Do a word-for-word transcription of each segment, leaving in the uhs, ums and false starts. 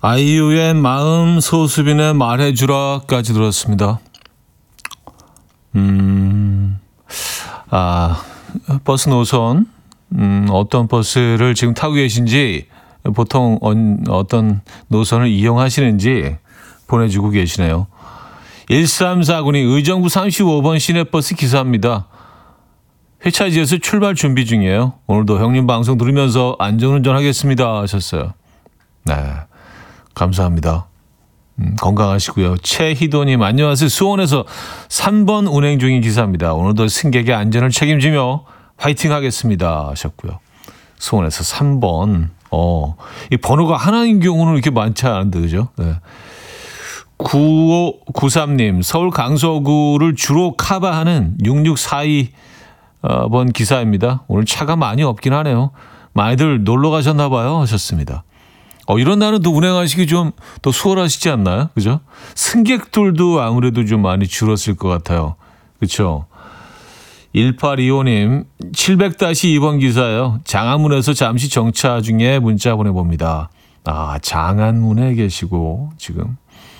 아이유의 마음 소수빈의 말해주라까지 들었습니다. 음, 아, 버스 노선, 음, 어떤 버스를 지금 타고 계신지, 보통 언, 어떤 노선을 이용하시는지 보내주고 계시네요. 일삼사구 님, 의정부 삼십오 번 시내버스 기사입니다. 회차지에서 출발 준비 중이에요. 오늘도 형님 방송 들으면서 안전운전 하겠습니다 하셨어요. 네, 감사합니다. 음, 건강하시고요. 최희도님, 안녕하세요. 수원에서 삼 번 운행 중인 기사입니다. 오늘도 승객의 안전을 책임지며 화이팅 하겠습니다 하셨고요. 수원에서 삼 번. 어, 이 번호가 하나인 경우는 이렇게 많지 않은데, 그죠? 네. 구오구삼 님, 서울 강서구를 주로 커버하는 육육사이 번 기사입니다. 오늘 차가 많이 없긴 하네요. 많이들 놀러 가셨나 봐요 하셨습니다. 어, 이런 날은 또 운행하시기 좀 더 수월하시지 않나요? 그죠? 승객들도 아무래도 좀 많이 줄었을 것 같아요. 그렇죠? 일팔이오 님, 칠백 이 번 기사예요. 장안문에서 잠시 정차 중에 문자 보내봅니다. 아, 장안문에 계시고 지금.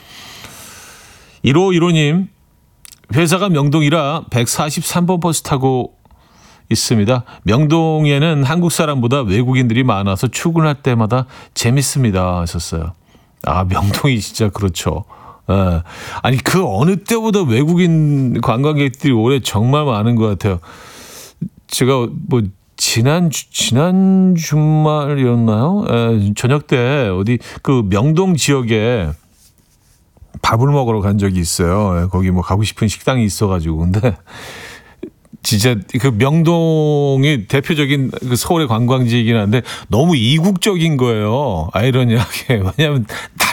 일오일오 님, 회사가 명동이라 백사십삼 번 버스 타고 있습니다. 명동에는 한국 사람보다 외국인들이 많아서 출근할 때마다 재밌습니다 하셨어요. 아, 명동이 진짜 그렇죠. 예. 아니, 그 어느 때보다 외국인 관광객들이 올해 정말 많은 것 같아요. 제가 뭐 지난 주, 지난 주말이었나요? 예, 저녁 때 어디 그 명동 지역에 밥을 먹으러 간 적이 있어요. 예, 거기 뭐 가고 싶은 식당이 있어가지고. 근데 진짜 그 명동이 대표적인 그 서울의 관광지이긴 한데 너무 이국적인 거예요. 아이러니하게. 왜냐하면 다